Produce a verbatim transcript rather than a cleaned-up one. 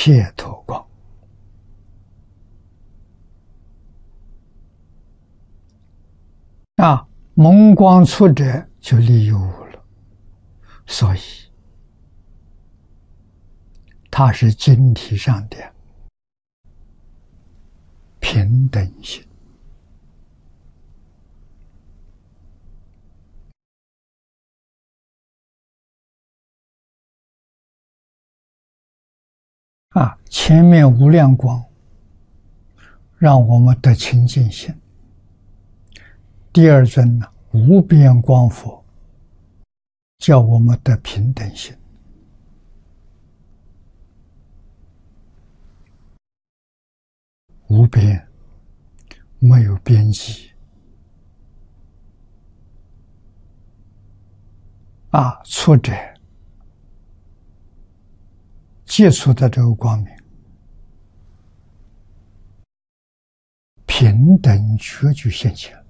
撇脱光。啊，蒙光出者就离有无了，所以它是经体上的平等性。啊，前面无量光让我们得清净心，第二尊呢，无边光佛叫我们得平等心。无边没有边际啊，出者接触的这个光明，平等觉就现前了。